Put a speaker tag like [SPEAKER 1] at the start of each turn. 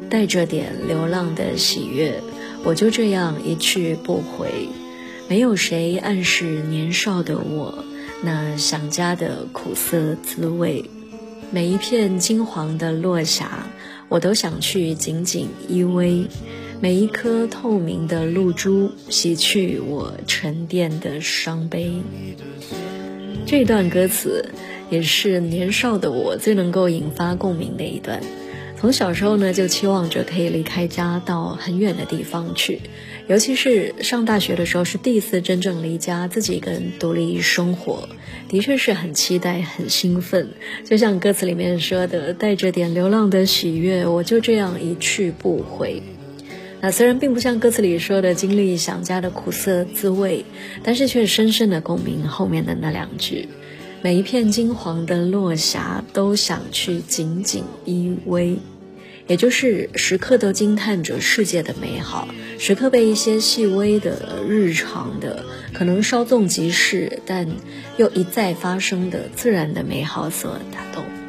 [SPEAKER 1] 带着点流浪的喜悦，我就这样一去不回。没有谁暗示年少的我那想家的苦涩滋味，每一片金黄的落霞，我都想去紧紧依偎，每一颗透明的露珠，洗去我沉淀的伤悲。这段歌词也是年少的我最能够引发共鸣的一段。从小时候呢，就期望着可以离开家到很远的地方去，尤其是上大学的时候，是第一次真正离家，自己一个人独立生活，的确是很期待很兴奋。就像歌词里面说的，带着点流浪的喜悦，我就这样一去不回。那虽然并不像歌词里说的经历想家的苦涩滋味，但是却深深的共鸣后面的那两句，每一片金黄的落霞都想去紧紧依偎，也就是时刻都惊叹着世界的美好，时刻被一些细微的日常的可能稍纵即逝但又一再发生的自然的美好所打动。